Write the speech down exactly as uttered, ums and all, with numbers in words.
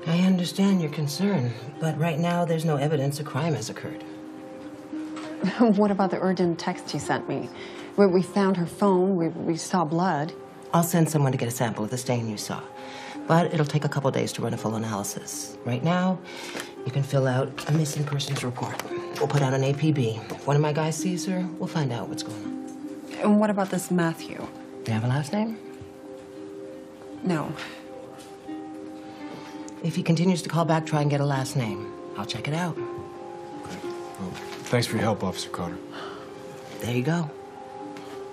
I understand your concern, but right now there's no evidence a crime has occurred. What about the urgent text you sent me? Where we found her phone, we, we saw blood. I'll send someone to get a sample of the stain you saw, but it'll take a couple days to run a full analysis. Right now, you can fill out a missing persons report. We'll put out an A P B. If one of my guys sees her, we'll find out what's going on. And what about this Matthew? Do you have a last name? No. If he continues to call back, try and get a last name. I'll check it out. Well, thanks for your help, Officer Carter. There you go.